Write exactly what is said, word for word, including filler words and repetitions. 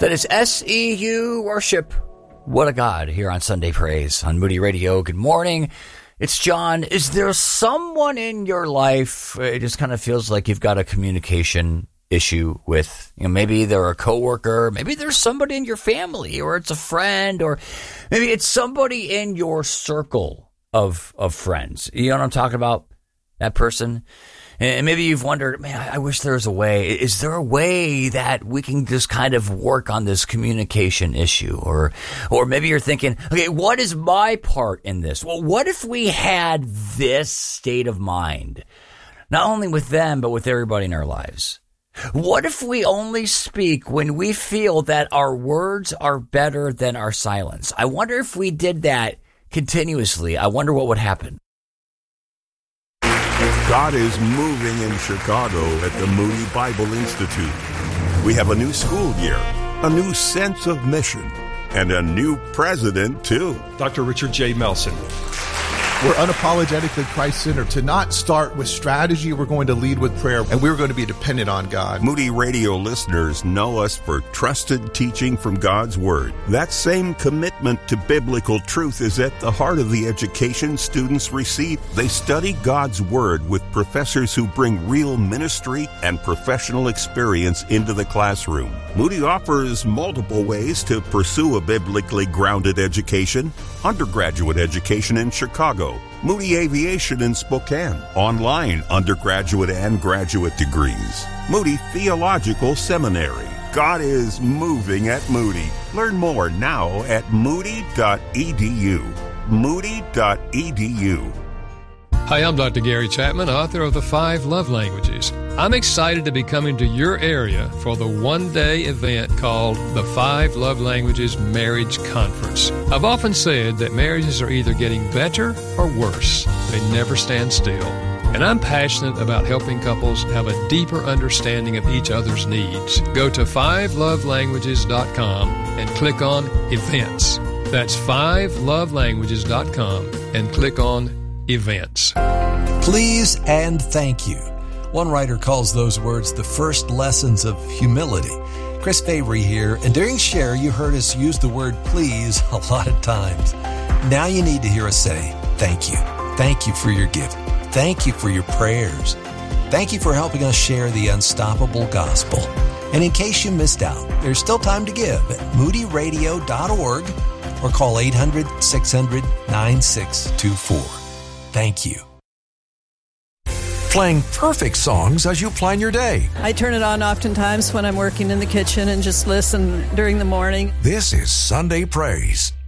That is S E U worship. What a God here on Sunday Praise on Moody Radio. Good morning. It's John. Is there someone in your life, it just kind of feels like you've got a communication issue with? You know, maybe they're a coworker, maybe there's somebody in your family, or it's a friend, or maybe it's somebody in your circle of of friends. You know what I'm talking about? That person. And maybe you've wondered, man, I wish there was a way. Is there a way that we can just kind of work on this communication issue? Or or maybe you're thinking, okay, what is my part in this? Well, what if we had this state of mind, not only with them, but with everybody in our lives? What if we only speak when we feel that our words are better than our silence? I wonder if we did that continuously. I wonder what would happen. God is moving in Chicago at the Moody Bible Institute. We have a new school year, a new sense of mission, and a new president, too. Doctor Richard J. Melson. We're unapologetically Christ-centered. To not start with strategy, we're going to lead with prayer, and we're going to be dependent on God. Moody Radio listeners know us for trusted teaching from God's Word. That same commitment to biblical truth is at the heart of the education students receive. They study God's Word with professors who bring real ministry and professional experience into the classroom. Moody offers multiple ways to pursue a biblically grounded education. Undergraduate education in Chicago, Moody Aviation in Spokane, online undergraduate and graduate degrees, Moody Theological Seminary. God is moving at Moody. Learn more now at moody dot e d u. moody dot e d u. Hi, I'm Doctor Gary Chapman, author of The Five Love Languages. I'm excited to be coming to your area for the one-day event called the Five Love Languages Marriage Conference. I've often said that marriages are either getting better or worse. They never stand still. And I'm passionate about helping couples have a deeper understanding of each other's needs. Go to five love languages dot com and click on Events. That's five love languages dot com and click on Events. Please and thank you. One writer calls those words the first lessons of humility. Chris Fabry here, and during Share, you heard us use the word please a lot of times. Now you need to hear us say thank you. Thank you for your gift. Thank you for your prayers. Thank you for helping us share the unstoppable gospel. And in case you missed out, there's still time to give at moody radio dot org or call eight hundred, six hundred, nine six two four. Thank you. Playing perfect songs as you plan your day. I turn it on oftentimes when I'm working in the kitchen and just listen during the morning. This is Sunday Praise.